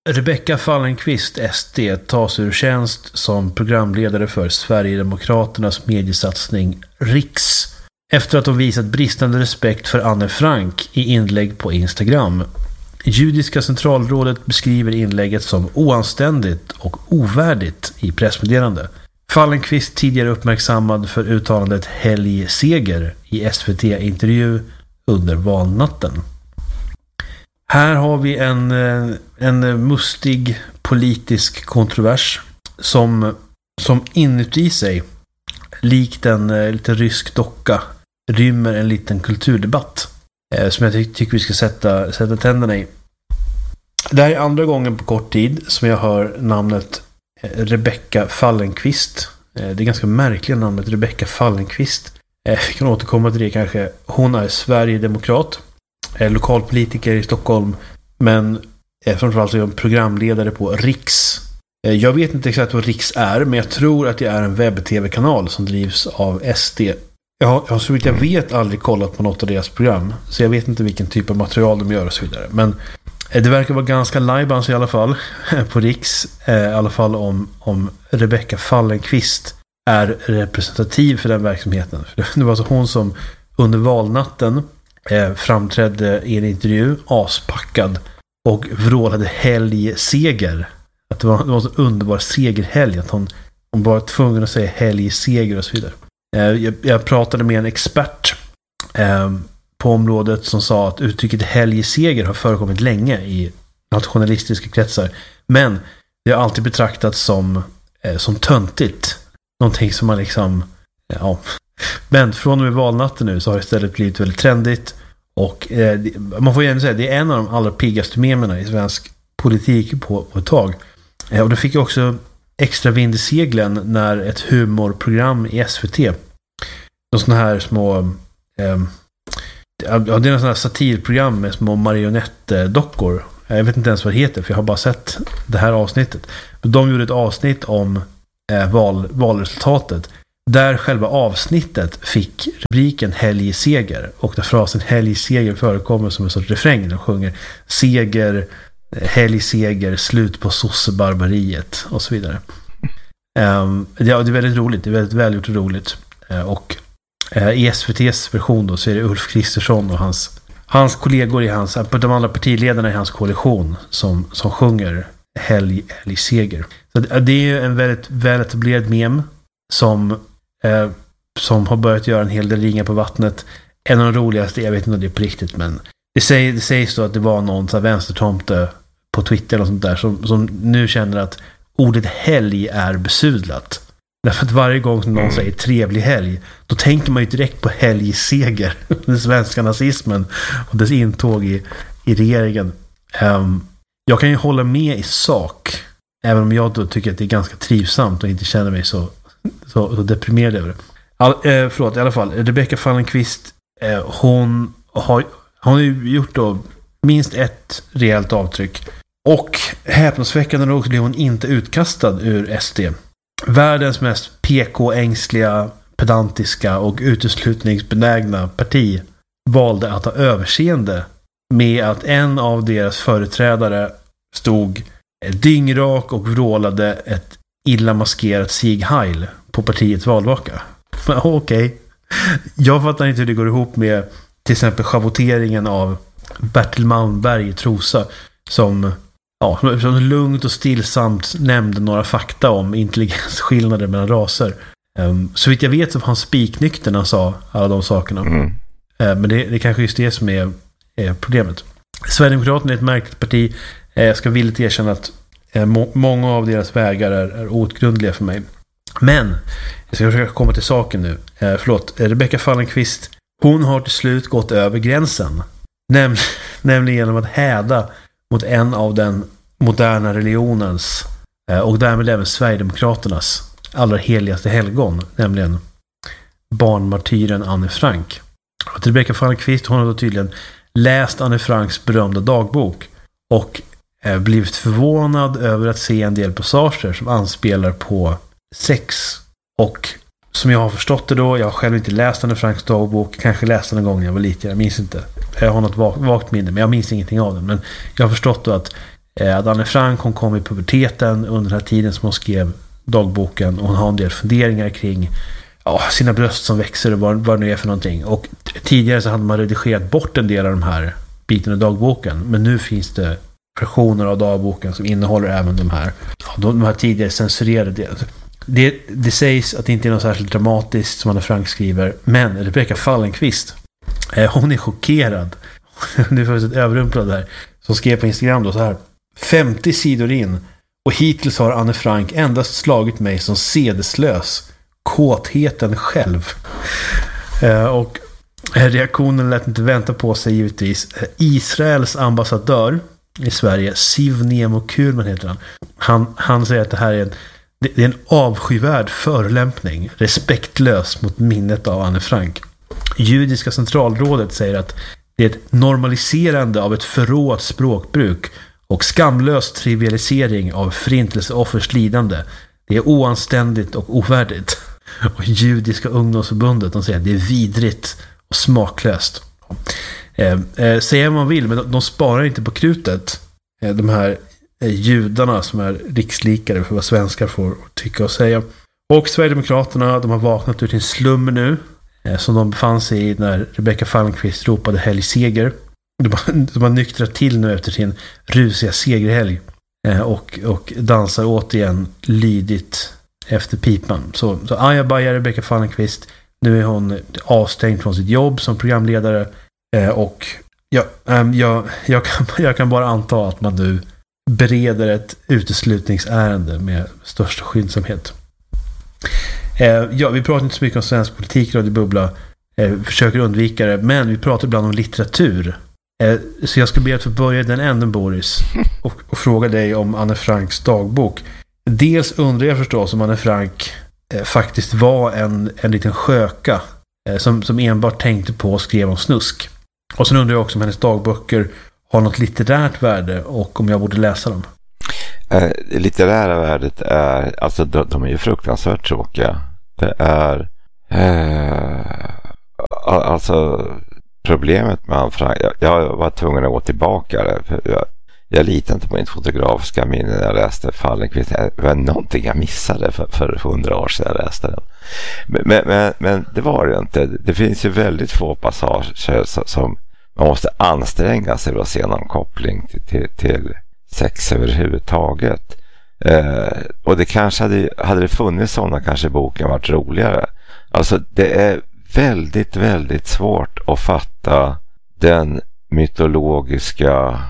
Rebecka Fallenkvist, SD, tas ur tjänst som programledare för Sverigedemokraternas mediesatsning Riks efter att hon visat bristande respekt för Anne Frank i inlägg på Instagram. Judiska centralrådet beskriver inlägget som oanständigt och ovärdigt i pressmeddelande. Fallenkvist, tidigare uppmärksammad för uttalandet helgseger i SVT-intervju under valnatten. Här har vi en mustig politisk kontrovers som inuti sig, likt en liten rysk docka, rymmer en liten kulturdebatt som jag tycker vi ska sätta tänderna i. Det här är andra gången på kort tid som jag hör namnet Rebecka Fallenkvist. Det är ganska märkligt namnet Rebecka Fallenkvist. Vi kan återkomma till det kanske. Hon är Sverigedemokrat, lokalpolitiker i Stockholm, men framförallt är hon programledare på Riks. Jag vet inte exakt vad Riks är, men jag tror att det är en webb-tv-kanal som drivs av SD. Jag har så vitt jag vet aldrig kollat på något av deras program, så jag vet inte vilken typ av material de gör och så vidare. Men det verkar vara ganska lajbans i alla fall på Riks, i alla fall om Rebecka Fallenkvist är representativ för den verksamheten. Det var alltså hon som under valnatten framträdde i en intervju aspackad och vrålade helgseger. Att det var en så underbar segerhelg att hon var tvungen att säga helgseger och så vidare. Jag pratade med en expert på området som sa att uttrycket helgseger har förekommit länge i nationalistiska kretsar, men det har alltid betraktats som töntigt. Någonting som man liksom men från och med valnatten nu så har det istället blivit väldigt trendigt, och man får ju ändå säga det är en av de allra piggaste memerna i svensk politik på ett tag. Och det fick ju också extra vind i seglen när ett humorprogram i SVT, de såna här små det är en sån här satirprogram med små marionettdockor. Jag vet inte ens vad det heter, för jag har bara sett det här avsnittet. Men de gjorde ett avsnitt om valresultatet, där själva avsnittet fick rubriken helgseger, och där frasen helgseger förekommer som en sorts refräng. De sjunger seger, helgseger, slut på sossebarbariet och så vidare. Det är väldigt roligt, det är väldigt välgjort och roligt. Och i SVT:s version då så är det Ulf Kristersson och hans kollegor de andra partiledarna i hans koalition som sjunger helgseger. Så det är ju en väldigt väletablerad mem som har börjat göra en hel del ringar på vattnet. En av de roligaste, jag vet inte om det är på riktigt, men det sägs då att det var någon så här vänstertomte på Twitter eller sånt där som nu känner att ordet helg är besudlat. Därför att varje gång som någon säger trevlig helg, då tänker man ju direkt på helgseger, den svenska nazismen och dess intåg i regeringen. Jag kan ju hålla med i sak, även om jag då tycker att det är ganska trivsamt och inte känner mig så deprimerad över det. Förlåt, i alla fall, Rebecka Fallenkvist, hon har ju gjort då minst ett rejält avtryck, och häpnadsväckande nog blev hon inte utkastad ur SD. Världens mest PK-ängsliga, pedantiska och uteslutningsbenägna parti valde att ha överseende med att en av deras företrädare stod dyngrak och vrålade ett illa maskerat Sieg Heil på partiets valvaka. Okej. Jag fattar inte hur det går ihop med till exempel schavoteringen av Bertil Malmberg i Trosa som lugnt och stillsamt nämnde några fakta om intelligensskillnader mellan raser. Så vitt jag vet så var han spiknykter när han sa alla de sakerna. Men det är kanske just det som är problemet. Sverigedemokraterna är ett märkligt parti. Jag ska villigt erkänna att många av deras vägar är outgrundliga för mig. Men jag ska försöka komma till saken nu. Rebecka Fallenkvist, hon har till slut gått över gränsen. Nämligen genom att häda mot en av den moderna religionens och därmed även Sverigedemokraternas allra heligaste helgon, nämligen barnmartyren Anne Frank. Och Rebecka Fallenkvist, hon har då tydligen läst Anne Franks berömda dagbok och blivit förvånad över att se en del passager som anspelar på sex. Och som jag har förstått det då, jag har själv inte läst Anne Franks dagbok, kanske läste den en gång när jag var liten, jag minns inte. Jag har något vagt minne, men jag minns ingenting av den. Men jag har förstått då att Att Anne Frank, hon kom i puberteten under den här tiden som hon skrev dagboken, och hon har en del funderingar kring sina bröst som växer och vad det nu är för någonting. Och tidigare så hade man redigerat bort en del av de här bitarna i dagboken, men nu finns det versioner av dagboken som innehåller även de här tidigare censurerade. Det sägs att det inte är något särskilt dramatiskt som Anne Frank skriver, men Rebecca Fallenkvist, hon är chockerad. Nu får vi ett överrumplad där. Som skrev på Instagram då så här: 50 sidor in och hittills har Anne Frank endast slagit mig som sedeslös. Kåtheten själv. Och reaktionen lät inte vänta på sig givetvis. Israels ambassadör i Sverige, Siv Nemo Kurman heter han säger att det här är en avskyvärd förolämpning, respektlös mot minnet av Anne Frank. Judiska centralrådet säger att det är ett normaliserande av ett förråat språkbruk och skamlös trivialisering av förintelseoffers lidande. Det är oanständigt och ovärdigt. Och Judiska ungdomsförbundet, de säger att det är vidrigt och smaklöst. Säger man vill, men de sparar inte på krutet. De här judarna som är rikslikare för vad svenskar får tycka och säga. Och Sverigedemokraterna, de har vaknat ur sin slum nu, som de befann sig i när Rebecca Fallenkvist ropade helgseger. De har nyktrat till nu efter sin rusiga segerhelg och dansar återigen lydigt efter pipan. Så ajabaja Rebecca Fallenkvist. Nu är hon avstängd från sitt jobb som programledare, och jag kan bara anta att man nu bereder ett uteslutningsärende med största skyndsamhet. Vi pratar inte så mycket om svensk politik, Radio Bubbla. Försöker undvika det, men vi pratar ibland om litteratur. Så jag ska be att få börja den änden, Boris, och fråga dig om Anne Franks dagbok. Dels undrar jag förstås om Anne Frank faktiskt var en liten sköka som enbart tänkte på och skrev om snusk. Och sen undrar jag också om hennes dagböcker har något litterärt värde och om jag borde läsa dem. Det litterära värdet är, alltså de är ju fruktansvärt tråkiga. Det är alltså problemet med Anne Frank. Jag var tvungen att gå tillbaka där, för jag litar inte på mitt fotografiska minne när jag läste Fallenkvist. Det var någonting jag missade för 100 år sedan jag läste den. Men det var det inte. Det finns ju väldigt få passager som man måste anstränga sig för att se någon koppling till sex överhuvudtaget. Och det kanske hade det funnits sådana, kanske boken varit roligare. Alltså det är väldigt, väldigt svårt att fatta den mytologiska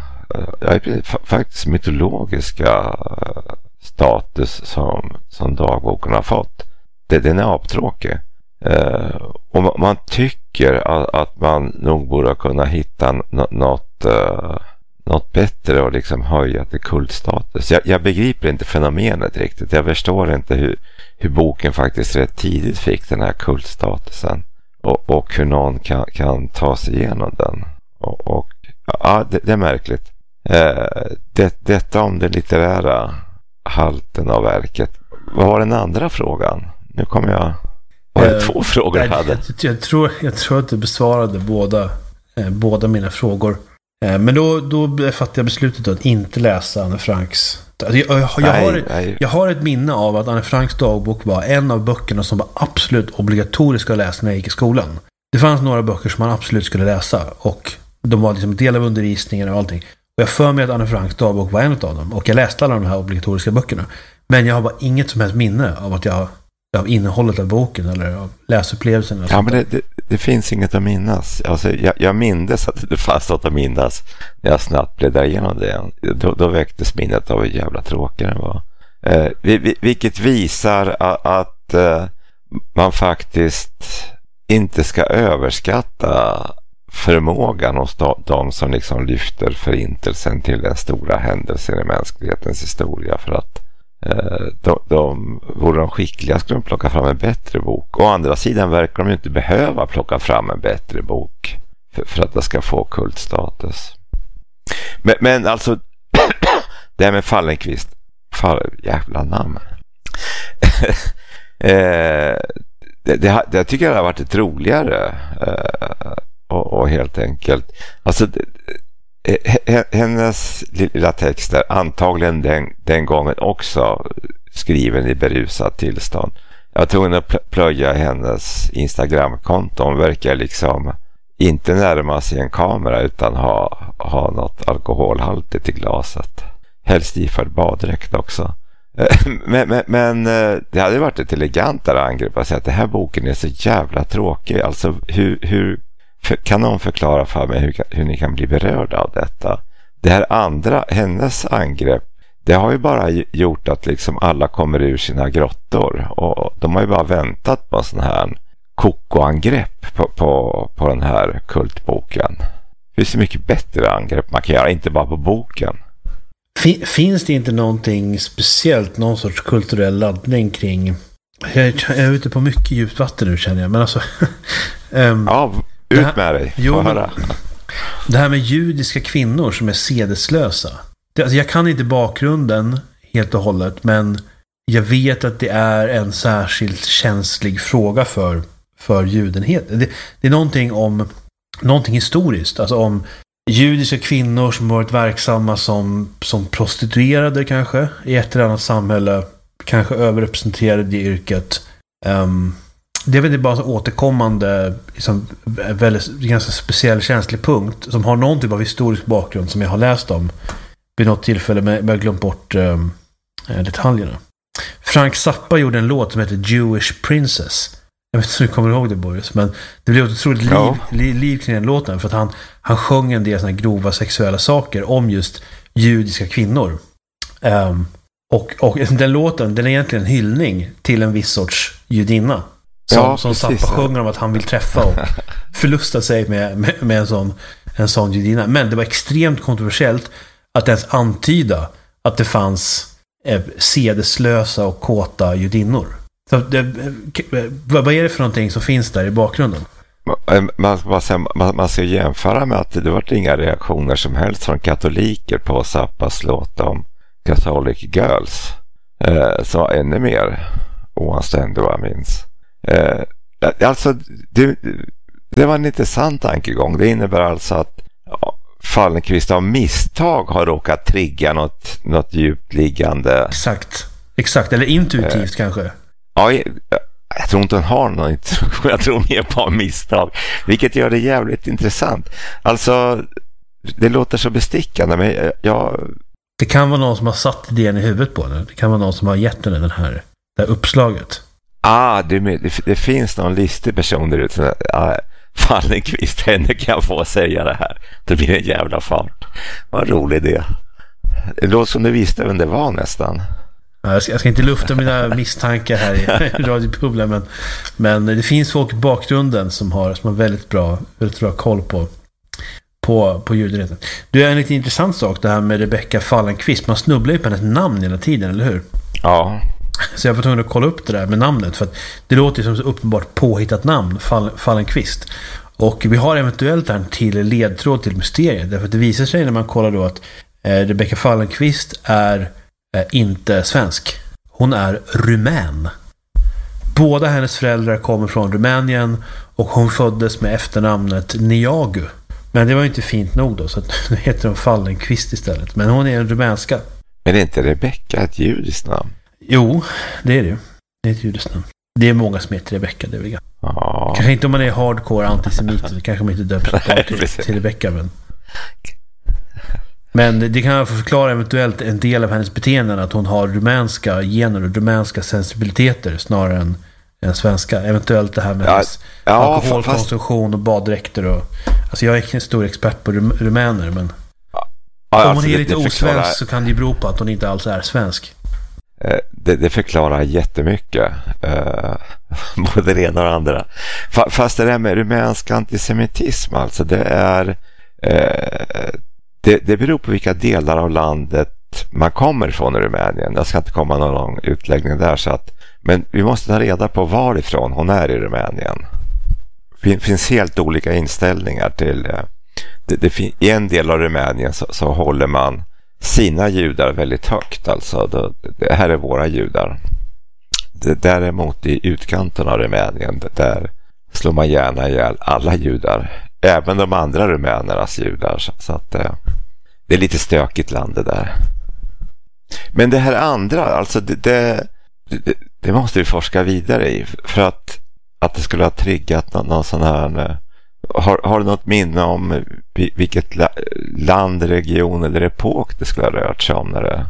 status som dagboken har fått. Den är aptråkig. Och man tycker att man nog borde kunna hitta något bättre och liksom höja till kultstatus. Jag begriper inte fenomenet riktigt. Jag förstår inte hur boken faktiskt rätt tidigt fick den här kultstatusen och hur någon kan ta sig igenom den. Och ja, det är märkligt. Detta om den litterära halten av verket. Vad var den andra frågan? Nu kommer jag... Var det 2 frågor jag hade? Jag tror att du besvarade båda mina frågor. Men då fattade jag beslutet att inte läsa Anne Franks. Jag har ett minne av att Anne Franks dagbok var en av böckerna som var absolut obligatoriska att läsa när jag gick i skolan. Det fanns några böcker som man absolut skulle läsa, och de var liksom del av undervisningen och allting. Och jag för mig att Anne Franks dagbok var en av dem, och jag läste alla de här obligatoriska böckerna. Men jag har bara inget som helst minne av att av innehållet av boken eller av läsupplevelsen. Ja, men det finns inget att minnas. Alltså, jag mindes att det fanns något att minnas när jag snabbt blev där igenom det. Då väcktes minnet av hur jävla tråkig den var. Vilket visar att man faktiskt inte ska överskatta förmågan hos de som liksom lyfter förintelsen till den stora händelsen i mänsklighetens historia, för att vore de skickliga skulle de plocka fram en bättre bok. Å andra sidan verkar de inte behöva plocka fram en bättre bok för att det ska få kultstatus. Men alltså det här med Fallenkvist, jävla namn. Det tycker jag har varit ett roligare och helt enkelt, alltså hennes lilla texter, antagligen den gången också skriven i berusat tillstånd. Jag var tvungen att plöja hennes Instagramkonto. Hon verkar liksom inte närma sig en kamera utan ha något alkoholhaltigt i glaset. Helst iförd baddräkt också. Men det hade varit ett elegantare angrepp att säga att den här boken är så jävla tråkig. Alltså hur kan någon förklara för mig hur ni kan bli berörda av detta? Det här andra, hennes angrepp, det har ju bara gjort att liksom alla kommer ur sina grottor. Och de har ju bara väntat på en sån här kokoangrepp på den här kultboken. Det finns så mycket bättre angrepp man kan göra, inte bara på boken. Finns det inte någonting speciellt, någon sorts kulturell laddning kring... Jag är ute på mycket djupt vatten nu, känner jag. Men alltså... ja, ut med dig. Det här med judiska kvinnor som är sedeslösa. Alltså jag kan inte bakgrunden helt och hållet, men jag vet att det är en särskilt känslig fråga för judenhet. Det är någonting historiskt, alltså om judiska kvinnor som varit verksamma som prostituerade kanske i ett eller annat samhälle, kanske överrepresenterade i yrket. Det är väl bara så återkommande liksom, väldigt ganska speciell känslig punkt som har någon typ av historisk bakgrund som jag har läst om vid något tillfälle, men jag har glömt bort detaljerna. Frank Zappa gjorde en låt som heter Jewish Princess. Jag vet inte om du kommer ihåg det, Boris, men det blev ett otroligt liv kring den låten, för att han sjöng en del såna grova sexuella saker om just judiska kvinnor. Och den låten, den är egentligen en hyllning till en viss sorts judinna som Zappa sjunger om att han vill träffa och förlusta sig med en sån judinna. Men det var extremt kontroversiellt att ens antyda att det fanns sedeslösa och kåta judinnor. Så vad är det för någonting som finns där i bakgrunden? Man ska jämföra med att det var inga reaktioner som helst från katoliker på Zappas låt om Catholic Girls. Så var ännu mer oanständig vad jag minns. Alltså det var en intressant tankegång. Det innebär alltså att Fallenkvist av misstag har råkat trigga något djupt liggande. Exakt, eller intuitivt kanske. Ja, jag tror inte hon har något. Jag tror mer på misstag, vilket gör det jävligt intressant. Alltså, det låter så bestickande, men det kan vara någon som har satt idén i huvudet på henne. Det kan vara någon som har gett henne det här uppslaget. Det finns någon listig person där ute. Fallenkvist, henne kan jag få säga det här. Det blir en jävla fart. Vad rolig det. Det låter som du visste vem det var nästan. Jag ska inte lufta mina misstankar här i radiopubliken, men det finns folk i bakgrunden som har väldigt bra koll på judenheten. Det är en lite intressant sak det här med Rebecca Fallenkvist. Man snubblar ju på hennes namn hela tiden, eller hur? Ja. Så jag var tvungen att kolla upp det där med namnet, för att det låter som så uppenbart påhittat namn, Fallenkvist. Och vi har eventuellt en till ledtråd till mysteriet, därför att det visar sig när man kollar då att Rebecca Fallenkvist är inte svensk. Hon är rumän. Båda hennes föräldrar kommer från Rumänien och hon föddes med efternamnet Niagu. Men det var ju inte fint nog då, så nu heter hon Fallenkvist istället. Men hon är en rumänska. Men är inte Rebecca ett judiskt namn? Jo, det är det ju. Det är ett judiskt namn. Det är många som heter Rebecca, det är väl. Ja. Kanske inte om man är hardcore antisemit, så kanske man inte döps till Rebecca, men det kan jag få förklara eventuellt en del av hennes beteenden, att hon har rumänska gener och rumänska sensibiliteter snarare än svenska. Eventuellt det här med alkoholkonsumtion och baddräkter och, alltså jag är inte en stor expert på rumäner, men om hon är lite osvensk så kan det ju bero på att hon inte alls är svensk. Det förklarar jättemycket, både det ena och det andra. Fast det där med rumänsk antisemitism, alltså det är det beror på vilka delar av landet man kommer ifrån i Rumänien. Jag ska inte komma någon lång utläggning där, så att, men vi måste ta reda på varifrån hon är i Rumänien. Det finns helt olika inställningar till i en del av Rumänien så håller man sina judar väldigt högt, alltså det här är våra judar. Däremot i utkanten av Rumänien, där slår man gärna ihjäl alla judar, även de andra rumänernas judar, så att Det är lite stökigt land det där. Men det här andra, alltså det måste vi forska vidare i. För att det skulle ha triggat någon sån här... Har du något minne om vilket land, region eller epok det skulle ha rört sig om? När det...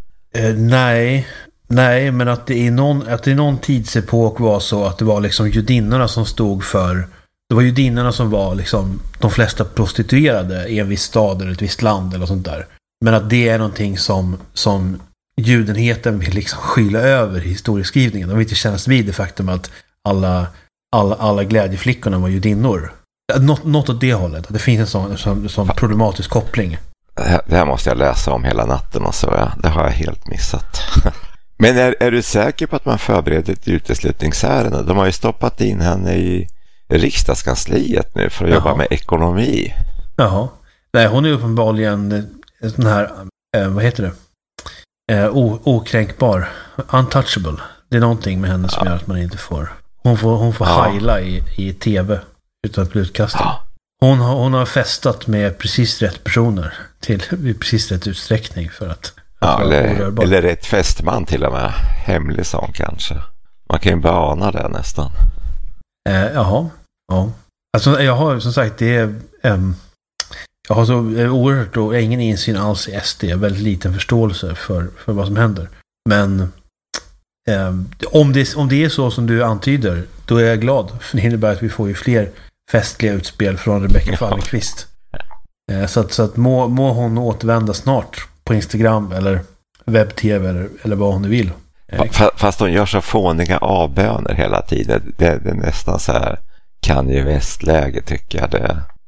Nej, men att det i någon tidsepok var så att det var liksom judinnorna som stod för... Det var judinnorna som var liksom de flesta prostituerade i en viss stad eller ett visst land eller sånt där. Men att det är någonting som judenheten vill liksom skyla över i historieskrivningen. De vill inte kännas vid det faktum att alla glädjeflickorna var judinnor. Något åt det hållet. Att det finns en sån problematisk koppling. Det här måste jag läsa om hela natten och så. Ja. Det har jag helt missat. Men är du säker på att man förbereder ett uteslutningsärende? De har ju stoppat in henne i riksdagskansliet nu för att jobba med ekonomi. Jaha. Nej, hon är uppenbarligen den här, vad heter det? Okränkbar. Untouchable. Det är någonting med henne som gör att man inte får... Hon får heila i tv utan att bli utkastad. Ja. Hon har festat med precis rätt personer i precis rätt utsträckning för att eller rätt festman till och med. Hemlig sån kanske. Man kan ju bara ana det nästan. Jaha. Ja. Alltså jag har som sagt jag har så oerhört och ingen insyn alls i SD. Väldigt liten förståelse för vad som händer. Men om det är så som du antyder, då är jag glad. För det innebär att vi får ju fler festliga utspel från Rebecca Fallenkvist. Så att må hon återvända snart på Instagram eller webb-tv eller vad hon nu vill. Fast hon gör så fåniga avböner hela tiden. Det är nästan så här Kanye West-läge tycker jag.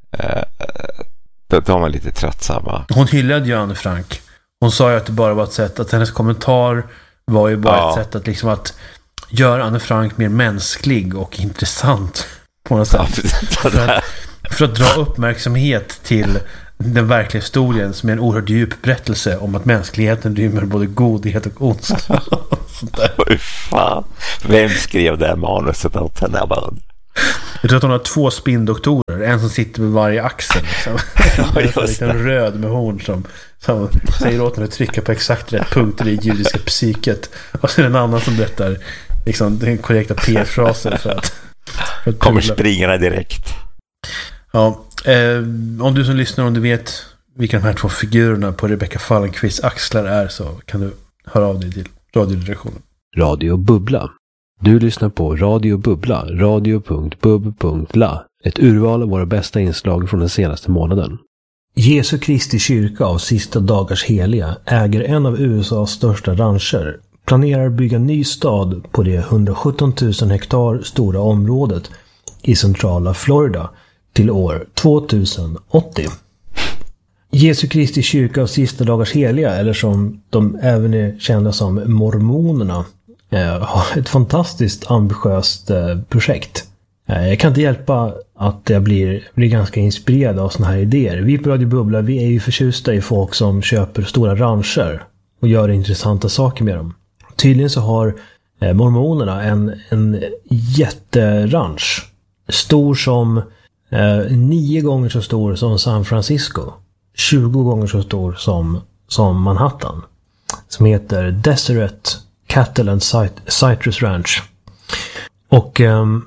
De är lite tröttsamma. Hon hyllade ju Anne Frank. Hon sa ju att det bara var ett sätt, att hennes kommentar var ju bara ett sätt att liksom att göra Anne Frank mer mänsklig och intressant på något sätt. För att dra uppmärksamhet till den verkliga historien som är en oerhört djup berättelse om att mänskligheten rymmer både godhet och ondska. Fan. Vem skrev det här manuset åt henne? Jag tror att hon har 2 spindoktorer. En som sitter med varje axel. Liksom. En liten röd med horn som säger åt henne att trycka på exakt rätt punkter i det judiska psyket. Och så är det en annan som berättar liksom, den korrekta PR-frasen för att kommer springarna direkt. Ja, om du som lyssnar, om du vet vilka de här 2 figurerna på Rebecca Fallenkvists axlar är, så kan du höra av dig till radioredaktionen. Radio Bubbla. Du lyssnar på Radio Bubbla, radio.bub.la. Ett urval av våra bästa inslag från den senaste månaden. Jesu Kristi kyrka av Sista dagars heliga äger en av USAs största rancher. Planerar bygga ny stad på det 117 000 hektar stora området i centrala Florida till år 2080. Jesu Kristi kyrka av Sista dagars heliga, eller som de även är kända som mormonerna, har ett fantastiskt ambitiöst projekt. Jag kan inte hjälpa att jag blir ganska inspirerad av såna här idéer. Vi på Radio Bubbla, vi är ju förtjusta i folk som köper stora rancher och gör intressanta saker med dem. Tydligen så har mormonerna en jätteranch. Stor som 9 gånger så stor som San Francisco. 20 gånger så stor som Manhattan. Som heter Deseret Cattle and Citrus Ranch. Och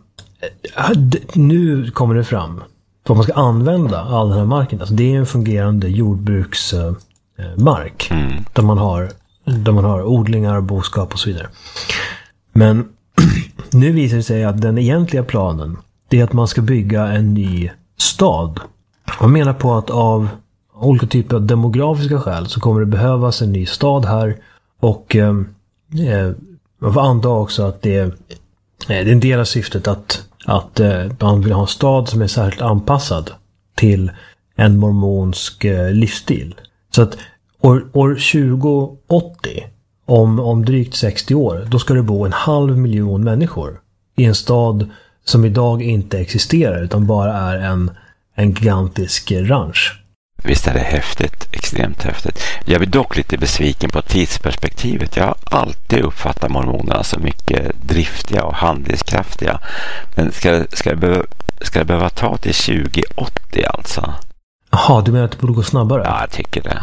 nu kommer det fram för att man ska använda all den här marken. Alltså det är en fungerande jordbruksmark där man har odlingar, boskap och så vidare. Men nu visar det sig att den egentliga planen, det är att man ska bygga en ny stad. Man menar på att av olika typer av demografiska skäl så kommer det behövas en ny stad här. Och man får anta också att det är en del av syftet att man vill ha en stad som är särskilt anpassad till en mormonsk livsstil. Så att år 2080, om drygt 60 år, då ska det bo 500 000 människor i en stad som idag inte existerar utan bara är en gigantisk ranch. Visst är det häftigt, extremt häftigt. Jag blir dock lite besviken på tidsperspektivet. Jag har alltid uppfattat mormonerna som mycket driftiga och handlingskraftiga. Men ska det behöva ta till 2080 alltså? Jaha, du menar att det borde gå snabbare? Ja, jag tycker det.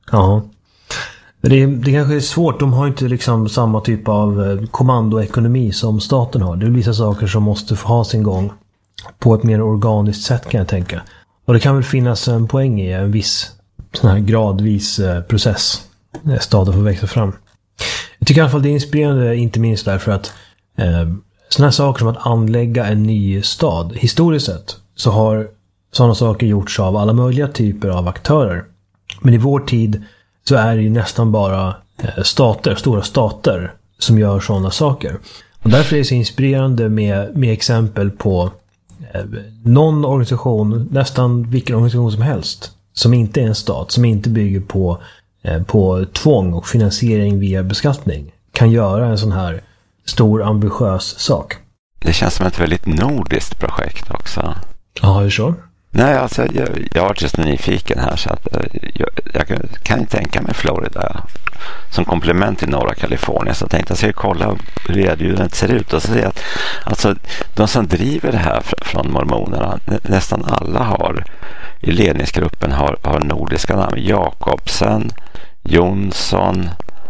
Ja. Det kanske är svårt. De har inte liksom samma typ av kommandoekonomi som staten har. Det är vissa saker som måste få ha sin gång på ett mer organiskt sätt, kan jag tänka. Och det kan väl finnas en poäng i en viss sån här gradvis process när staten får växa fram. Jag tycker i alla fall det är inspirerande, inte minst därför att såna här saker som att anlägga en ny stad, historiskt sett så har sådana saker gjorts av alla möjliga typer av aktörer. Men i vår tid så är det ju nästan bara stora stater som gör sådana saker. Och därför är det så inspirerande med exempel på någon organisation, nästan vilken organisation som helst, som inte är en stat, som inte bygger på tvång och finansiering via beskattning, kan göra en sån här stor ambitiös sak. Det känns som ett väldigt nordiskt projekt också. Ja, hur så? Nej, alltså jag har varit just nyfiken här, så att jag kan inte tänka mig Florida som komplement till norra Kalifornien, så jag tänkte jag ska kolla hur erbjudandet ser ut och se att alltså, de som driver det här från mormonerna, nästan alla har i ledningsgruppen har nordiska namn. Jakobsen, Jonsson,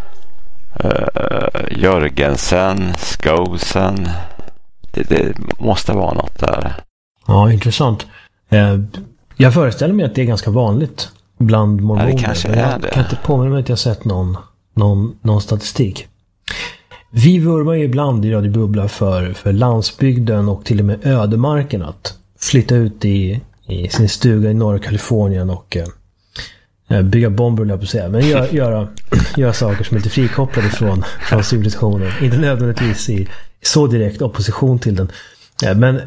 Jörgensen, Skousen. Det måste vara något där. Ja, intressant. Jag föreställer mig att det är ganska vanligt bland mormoner. Ja, det kanske är det. Jag kan inte påminna mig att jag sett någon statistik. Vi vurmar ju ibland i Radio Bubbla för landsbygden och till och med ödemarken att flytta ut i sin stuga i norra Kalifornien och bygga bomber, på att säga. Men göra saker som är lite frikopplade från civilisationen. Inte nödvändigtvis i så direkt opposition till den. Men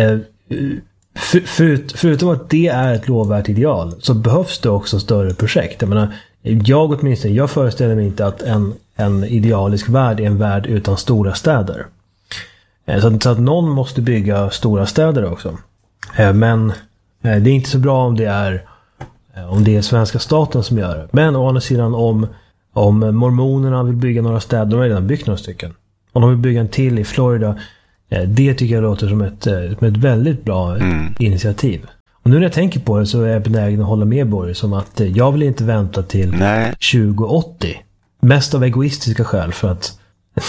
förutom att det är ett lovvärt ideal så behövs det också större projekt. Jag menar, jag föreställer mig inte att en idealisk värld är en värld utan stora städer. Så att någon måste bygga stora städer också. Men det är inte så bra om det är svenska staten som gör det. Men å andra sidan om mormonerna vill bygga några städer, de har redan byggt några stycken. Om de vill bygga en till i Florida, det tycker jag låter som ett väldigt bra initiativ. Och nu när jag tänker på det så är jag benägen att hålla med Boris som att jag vill inte vänta till 2080. Mest av egoistiska skäl för att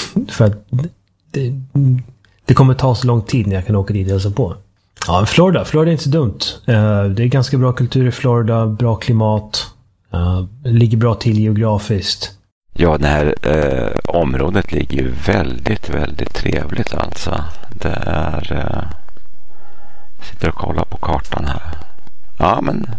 det kommer ta så lång tid när jag kan åka dit och hälsa på. Ja, Florida är inte så dumt. Det är ganska bra kultur i Florida, bra klimat, ligger bra till geografiskt. Ja, det här området ligger ju väldigt, väldigt trevligt alltså. Det är... sitter och kollar på kartan här. Ja, men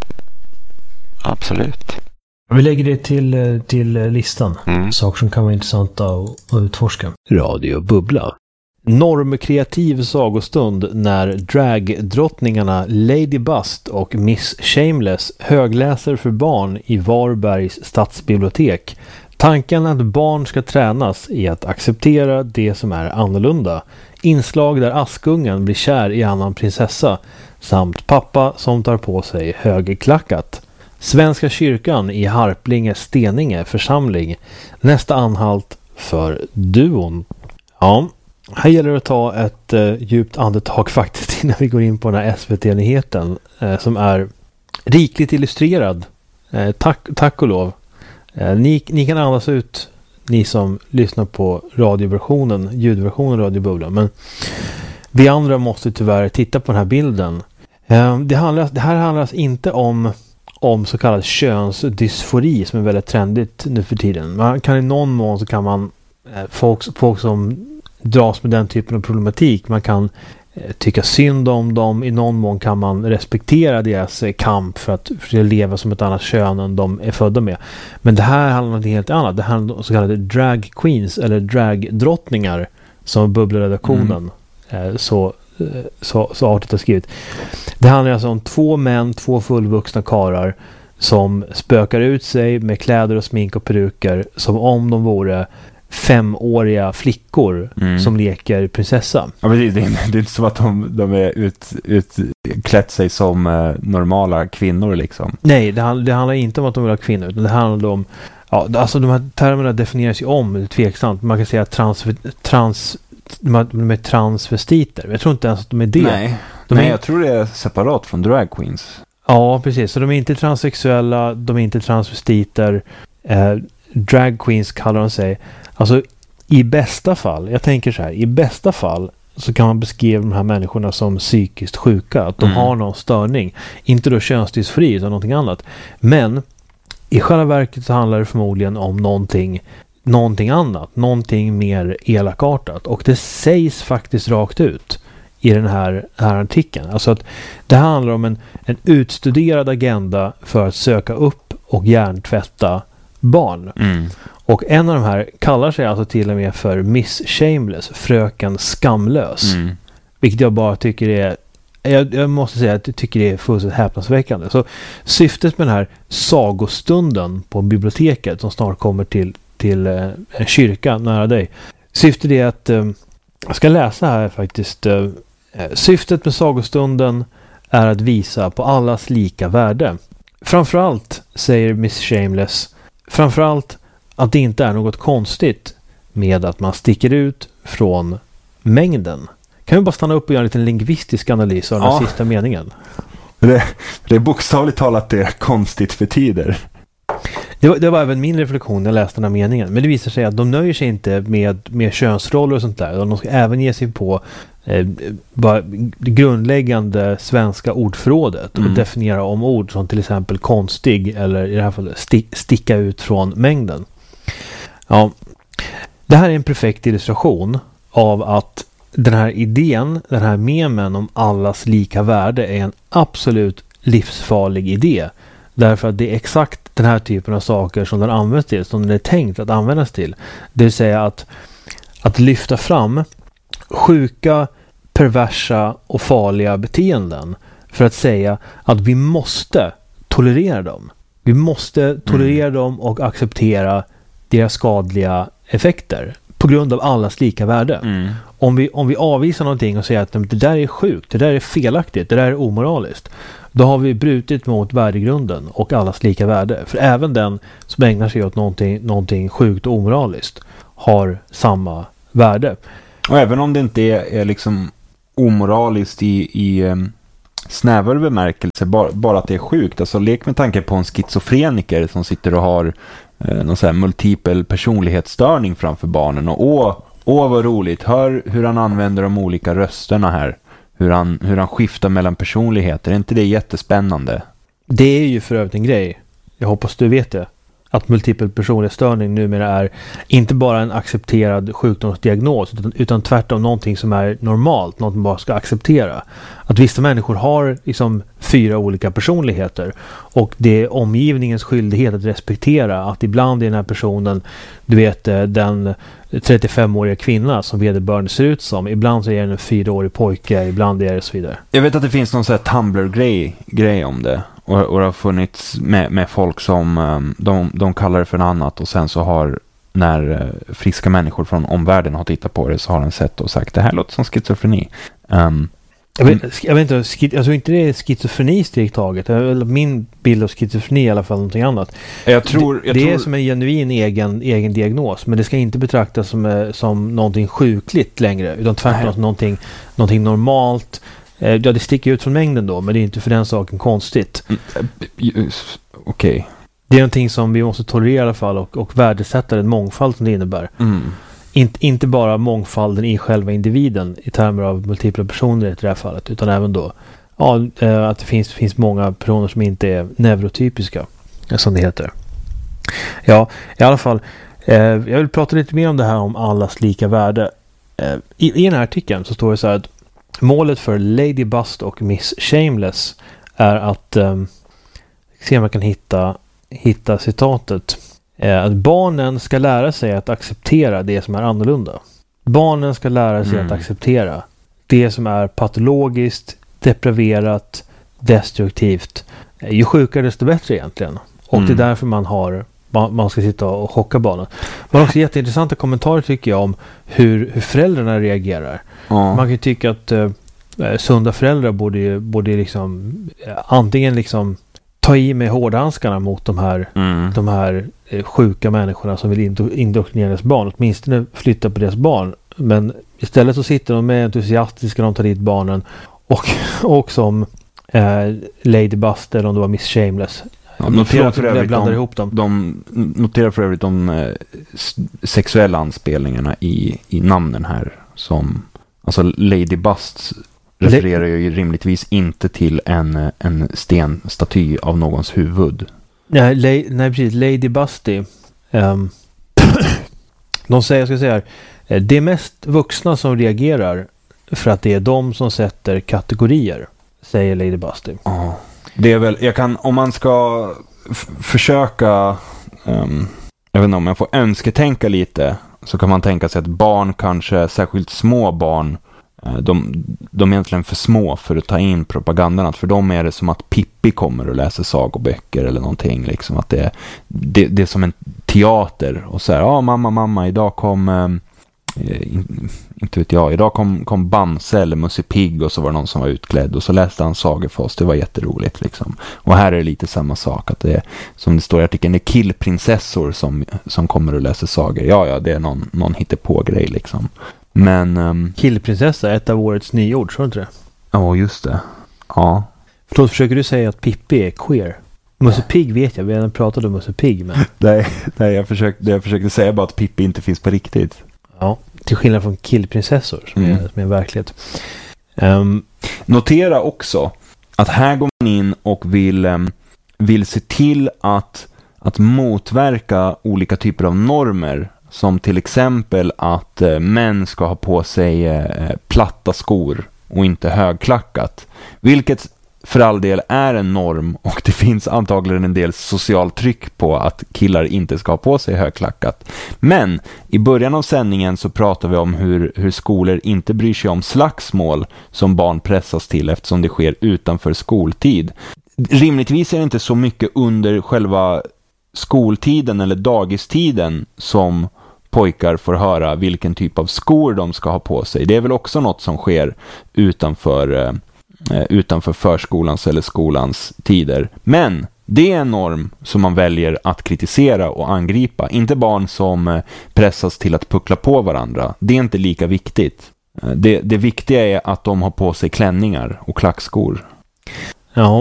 absolut. Vi lägger det till listan. Saker som kan vara intressanta att utforska. Radio Bubbla. Normkreativ sagostund när dragdrottningarna Lady Bust och Miss Shameless högläser för barn i Varbergs stadsbibliotek. Tanken att barn ska tränas i att acceptera det som är annorlunda. Inslag där Askungen blir kär i annan prinsessa samt pappa som tar på sig högklackat. Svenska kyrkan i Harplinge Steninge församling. Nästa anhalt för duon. Ja, här gäller det att ta ett djupt andetag faktiskt innan vi går in på den här SVT-nyheten som är rikligt illustrerad. Tack och lov. Ni kan andas ut, ni som lyssnar på ljudversionen Radio Bubbla, men vi andra måste tyvärr titta på den här bilden. Det här handlar inte om så kallad könsdysfori som är väldigt trendigt nu för tiden. Man kan i någon mån så kan man folk som dras med den typen av problematik, man kan tycka synd om dem, i någon mån kan man respektera deras kamp för att leva som ett annat kön än de är födda med. Men det här handlar om något helt annat. Det handlar om så kallade drag queens eller dragdrottningar som Bubbla-redaktionen så artigt har skrivit. Det handlar alltså om 2 män, 2 fullvuxna karar som spökar ut sig med kläder och smink och peruker som om de vore 5-åriga flickor som leker prinsessa. Ja, precis. Det är inte som att de är utklätt sig som normala kvinnor liksom. Nej, det handlar inte om att de vill ha kvinnor, utan det handlar om, ja, alltså de här termerna definieras ju om, det är tveksamt. Man kan säga att de är transvestiter. Jag tror inte ens att de är det. Nej, jag tror det är separat från drag queens. Ja, precis. Så de är inte transsexuella, de är inte transvestiter. Drag queens kallar de sig. Alltså i bästa fall, jag tänker så här, i bästa fall så kan man beskriva de här människorna som psykiskt sjuka. Att de har någon störning. Inte då könsdysfori utan någonting annat. Men i själva verket så handlar det förmodligen om någonting annat. Någonting mer elakartat. Och det sägs faktiskt rakt ut i den här artikeln. Alltså att det handlar om en utstuderad agenda för att söka upp och hjärntvätta barn. Och en av de här kallar sig alltså till och med för Miss Shameless, fröken skamlös. Vilket jag bara tycker är, jag måste säga att jag tycker det är fullständigt häpnadsväckande. Så syftet med den här sagostunden på biblioteket som snart kommer till en kyrka nära dig. Syftet är att, jag ska läsa här faktiskt. Syftet med sagostunden är att visa på allas lika värde. Framförallt, säger Miss Shameless, framförallt att det inte är något konstigt med att man sticker ut från mängden. Kan vi bara stanna upp och göra en liten lingvistisk analys av den sista meningen? Det är bokstavligt talat det konstigt betyder. Det var även min reflektion när jag läste den här meningen. Men det visar sig att de nöjer sig inte med könsroller och sånt där. De ska även ge sig på bara det grundläggande svenska ordförrådet och definiera om ord som till exempel konstig eller i det här fallet sticka ut från mängden. Ja, det här är en perfekt illustration av att den här idén, den här memen om allas lika värde är en absolut livsfarlig idé. Därför att det är exakt den här typen av saker som den används till, som den är tänkt att användas till. Det vill säga att lyfta fram sjuka, perversa och farliga beteenden för att säga att vi måste tolerera dem. Vi måste tolerera dem och acceptera deras skadliga effekter på grund av allas lika värde. Om vi avvisar någonting och säger att det där är sjukt, det där är felaktigt, det där är omoraliskt, då har vi brutit mot värdegrunden och allas lika värde. För även den som ägnar sig åt någonting sjukt och omoraliskt har samma värde. Och även om det inte är liksom omoraliskt i snävare bemärkelse, bara att det är sjukt. Alltså lek med tanke på en schizofreniker som sitter och har någon sån här multipel personlighetsstörning framför barnen. Och vad roligt, hör hur han använder de olika rösterna här. Hur han skiftar mellan personligheter. Är inte det jättespännande? Det är ju för övrigt en grej. Jag hoppas du vet det. Att multipel personlighetsstörning numera är inte bara en accepterad sjukdomsdiagnos utan tvärtom någonting som är normalt, något man bara ska acceptera. Att vissa människor har liksom 4 olika personligheter och det är omgivningens skyldighet att respektera att ibland är den här personen, du vet, den 35-åriga kvinna som vederbörande ser ut som, ibland så är den en 4-årig pojke, ibland är det så vidare. Jag vet att det finns någon sån här Tumblr-grej om det. Och det har funnits med folk som de kallar det för något annat och sen så har, när friska människor från omvärlden har tittat på det så har den sett och sagt det här låter som schizofreni. Jag vet inte, jag tror inte det är schizofreni strikt taget. Min bild av schizofreni är i alla fall någonting annat. Jag tror är som en genuin egen diagnos, men det ska inte betraktas som någonting sjukligt längre, utan tvärtom som någonting normalt. Ja, det sticker ut från mängden då, men det är inte för den saken konstigt. Okej. Det är någonting som vi måste tolerera i alla fall och värdesätta den mångfald som det innebär. Inte bara mångfalden i själva individen i termer av multipla personer i det här fallet, utan även då att det finns många personer som inte är neurotypiska, som det heter. Ja, i alla fall jag vill prata lite mer om det här om allas lika värde. I den här artikeln så står det så här att målet för Lady Bust och Miss Shameless är att se om man kan hitta citatet. Att barnen ska lära sig att acceptera det som är annorlunda. Barnen ska lära sig att acceptera det som är patologiskt, depraverat, destruktivt. Ju sjukare desto bättre egentligen. Och det är därför man ska sitta och chocka barnen. Man har också jätteintressanta kommentarer tycker jag om hur föräldrarna reagerar. Man kan ju tycka att sunda föräldrar borde liksom antingen liksom ta i med hårdhandskarna mot de här sjuka människorna som vill indoktrinera deras barn, åtminstone flytta på deras barn, men istället så sitter de med entusiastiska, de tar dit barnen och som Lady Buster eller om det var Miss Shameless. Ja, notera för övrigt blandar ihop dem. Notera för övrigt de sexuella anspelningarna i namnen här. Som, alltså Lady Bust refererar ju rimligtvis inte till en stenstaty av någons huvud. Nej, precis. Lady Busty. De säger, jag ska säga här, det är mest vuxna som reagerar för att det är de som sätter kategorier, säger Lady Busty. Ja. Det är väl, om man ska försöka, jag vet inte om jag får önsketänka lite, så kan man tänka sig att barn, kanske särskilt små barn, de är egentligen för små för att ta in propagandan. För dem är det som att Pippi kommer och läser sagoböcker eller någonting. Liksom att det är som en teater. Och så här, mamma, idag kom... inte vet jag, idag kom Bamse eller Musse Pigg, och så var det någon som var utklädd och så läste han sagor för oss. Det var jätteroligt liksom. Och här är det lite samma sak, att det är, som det står i artikeln, det är killprinsessor som kommer och läser sagor. Ja, det är någon hittepå-grej liksom. Men... killprinsessa är ett av årets nyord, tror du inte det? Ja, just det. Ja. Förlåt, försöker du säga att Pippi är queer? Musse Pigg vet jag, vi har pratat om Musse Pigg, men... Nej, jag försökte säga bara att Pippi inte finns på riktigt. Ja, till skillnad från killprinsessor som är en verklighet. Notera också att här går man in och vill se till att motverka olika typer av normer, som till exempel att män ska ha på sig platta skor och inte högklackat. Vilket för all del är en norm, och det finns antagligen en del socialt tryck på att killar inte ska ha på sig högklackat. Men i början av sändningen så pratar vi om hur skolor inte bryr sig om slagsmål som barn pressas till eftersom det sker utanför skoltid. Rimligtvis är det inte så mycket under själva skoltiden eller dagistiden som pojkar får höra vilken typ av skor de ska ha på sig. Det är väl också något som sker utanför förskolans eller skolans tider. Men det är en norm som man väljer att kritisera och angripa. Inte barn som pressas till att puckla på varandra. Det är inte lika viktigt. Det viktiga är att de har på sig klänningar och klackskor. Ja,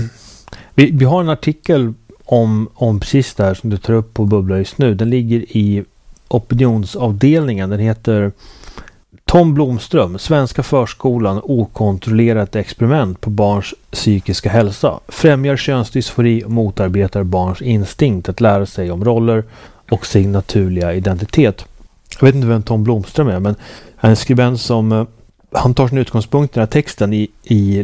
vi har en artikel om precis det här som du tar upp på Bubbla just nu. Den ligger i opinionsavdelningen. Den heter Tom Blomström, Svenska förskolan, okontrollerat experiment på barns psykiska hälsa. Främjar könsdysfori och motarbetar barns instinkt att lära sig om roller och sin naturliga identitet. Jag vet inte vem Tom Blomström är, men han är en skribent som han tar sin utgångspunkt i den här texten i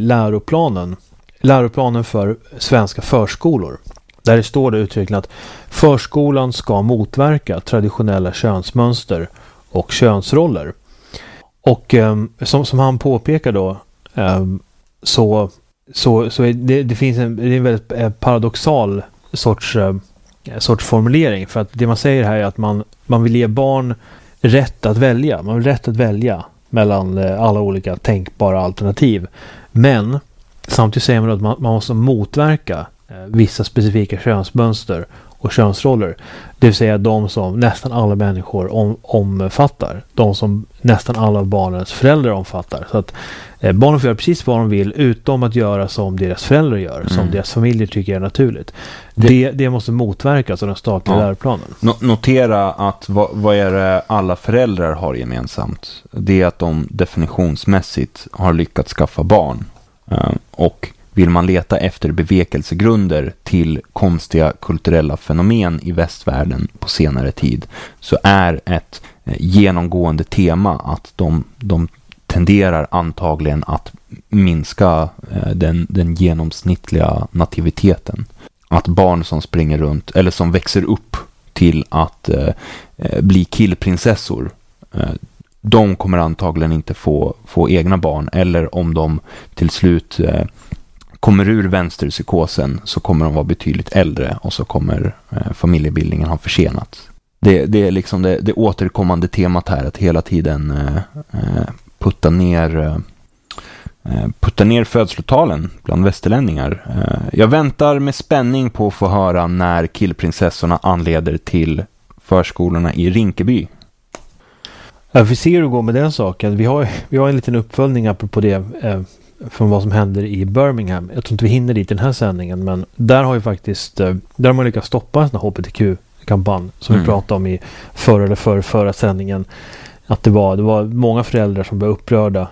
läroplanen för svenska förskolor. Där det står det uttryckligen att förskolan ska motverka traditionella könsmönster och könsroller. Och som han påpekar då, så är det finns en väldigt paradoxal sorts formulering. För att det man säger här är att man vill ge barn rätt att välja. Man vill rätt att välja mellan alla olika tänkbara alternativ. Men samtidigt säger man att man måste motverka vissa specifika könsmönster och könsroller. Det vill säga de som nästan alla människor omfattar. De som nästan alla barnens föräldrar omfattar. Så att barnen får göra precis vad de vill utom att göra som deras föräldrar gör. Som deras familjer tycker är naturligt. Det måste motverkas av den statliga läroplanen. Notera att vad är det alla föräldrar har gemensamt? Det är att de definitionsmässigt har lyckats skaffa barn. Och vill man leta efter bevekelsegrunder till konstiga kulturella fenomen i västvärlden på senare tid, så är ett genomgående tema att de tenderar antagligen att minska den genomsnittliga nativiteten. Att barn som springer runt eller som växer upp till att bli killprinsessor, de kommer antagligen inte få egna barn, eller om de till slut kommer ur vänsterpsykosen så kommer de vara betydligt äldre och så kommer familjebildningen ha försenats. Det är liksom det återkommande temat här, att hela tiden putta ner födslotalen bland västerlänningar. Jag väntar med spänning på att få höra när killprinsessorna anleder till förskolorna i Rinkeby. Ja, vi ser hur det går med den saken. Vi har en liten uppföljning apropå det från vad som händer i Birmingham. Jag tror inte vi hinner dit i den här sändningen, men där har ju faktiskt där har man lyckats stoppa en sån här HBTQ-kampanj som vi pratade om i förra sändningen. Att det var många föräldrar som blev upprörda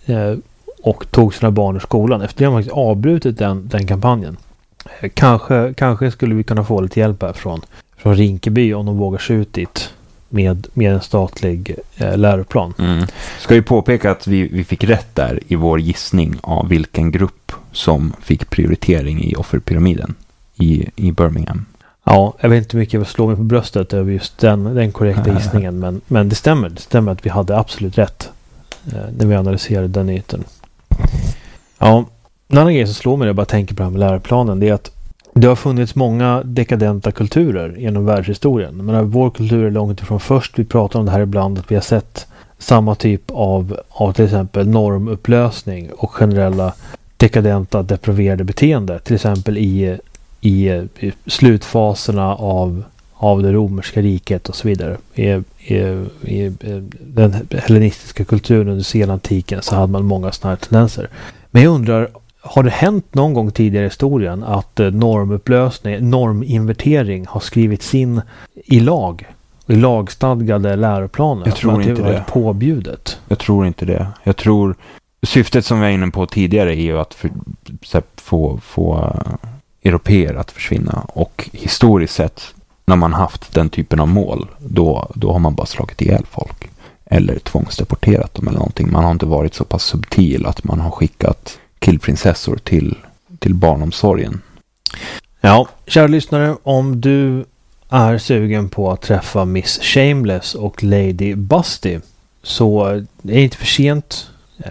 och tog sina barn ur skolan. Efter det har man faktiskt avbrutit den kampanjen. Kanske skulle vi kunna få lite hjälp här från Rinkeby om de vågar se ut dit med en statlig läroplan. Ska vi påpeka att vi fick rätt där i vår gissning av vilken grupp som fick prioritering i offerpyramiden i Birmingham. Ja, jag vet inte hur mycket jag vill slå mig på bröstet över just den korrekta gissningen, men det stämmer att vi hade absolut rätt när vi analyserade den nyheten. Ja, en annan grej som slår mig, jag bara tänker på det här med läroplanen, det är att det har funnits många dekadenta kulturer genom världshistorien. Men vår kultur är långt ifrån först. Vi pratar om det här ibland, att vi har sett samma typ av till exempel normupplösning och generella dekadenta depraverade beteende. Till exempel i slutfaserna av det romerska riket och så vidare. I den hellenistiska kulturen under senantiken så hade man många sådana här tendenser. Men jag undrar, har det hänt någon gång tidigare i historien att norminvertering har skrivits in i lag? I lagstadgade läroplaner? Jag tror inte det. Påbjudet? Jag tror inte det. Jag tror syftet som vi var inne på tidigare är ju att få europeer att försvinna. Och historiskt sett, när man haft den typen av mål, då har man bara slagit ihjäl folk. Eller tvångsdeporterat dem eller någonting. Man har inte varit så pass subtil att man har skickat killprinsessor till barnomsorgen. Ja, kära lyssnare, om du är sugen på att träffa Miss Shameless och Lady Busty, så är det inte för sent.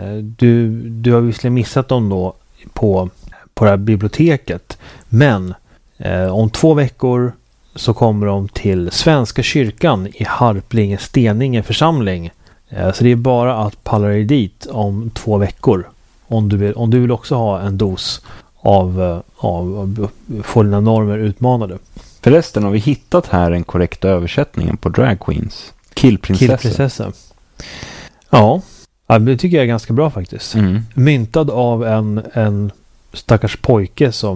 Du har visserligen missat dem då på det här biblioteket, men om 2 veckor så kommer de till Svenska kyrkan i Harplinge Steninge församling. Så det är bara att palla dig dit om 2 veckor. Om du vill också ha en dos av få dina normer utmanade. Förresten, har vi hittat här en korrekt översättningen på drag queens? Killprinsessa. Ja, det tycker jag är ganska bra faktiskt. Myntad av en stackars pojke som